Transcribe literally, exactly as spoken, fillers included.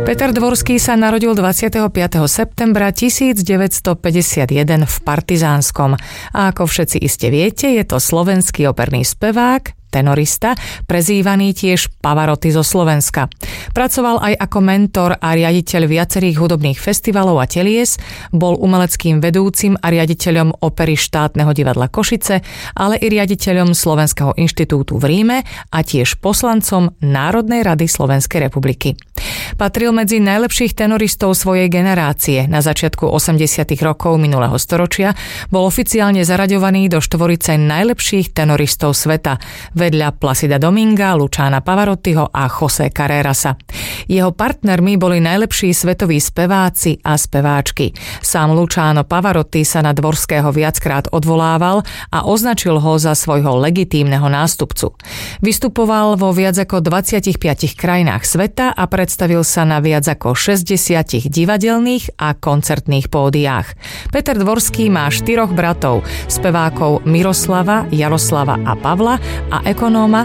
Peter Dvorský sa narodil dvadsiateho piateho septembra tisícdeväťstopäťdesiatjeden v Partizánskom. A ako všetci iste viete, je to slovenský operný spevák, tenorista, prezývaný tiež Pavarotti zo Slovenska. Pracoval aj ako mentor a riaditeľ viacerých hudobných festivalov a telies, bol umeleckým vedúcim a riaditeľom opery Štátneho divadla Košice, ale i riaditeľom Slovenského inštitútu v Ríme a tiež poslancom Národnej rady Slovenskej republiky. Patril medzi najlepších tenoristov svojej generácie. Na začiatku osemdesiatych rokov minulého storočia bol oficiálne zaraďovaný do štvorice najlepších tenoristov sveta, vedľa Placida Dominga, Luciana Pavarottiho a José Carrerasa. Jeho partnermi boli najlepší svetoví speváci a speváčky. Sám Luciano Pavarotti sa na Dvorského viackrát odvolával a označil ho za svojho legitímneho nástupcu. Vystupoval vo viac ako dvadsiatich piatich krajinách sveta a predstavil sa na viac ako šesťdesiatich divadelných a koncertných pódiách. Peter Dvorský má štyroch bratov, spevákov Miroslava, Jaroslava a Pavla a ekonóma